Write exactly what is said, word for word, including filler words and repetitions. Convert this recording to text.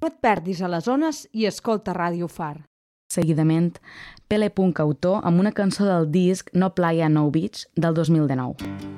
No et perdis a les ones i escolta Ràdio Far. Seguidament, Pele Punk Autor amb una cançó del disc No Playa No Beach del dos mil dinou.